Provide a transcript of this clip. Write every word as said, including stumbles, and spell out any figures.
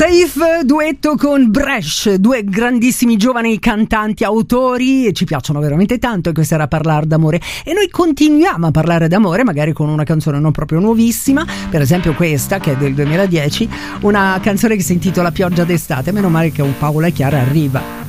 Safe duetto con Bresh, due grandissimi giovani cantanti, autori, e ci piacciono veramente tanto, e questa era Parlare d'amore, e noi continuiamo a parlare d'amore magari con una canzone non proprio nuovissima, per esempio questa che è del duemiladieci, una canzone che si intitola Pioggia d'estate. Meno male che un Paola e Chiara arriva.